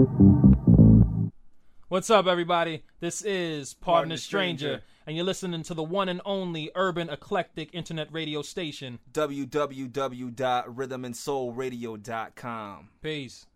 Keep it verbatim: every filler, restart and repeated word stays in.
What's up, everybody? This is Pardon, Pardon the Stranger, Stranger, and you're listening to the one and only urban eclectic internet radio station, w w w dot rhythm and soul radio dot com. Peace.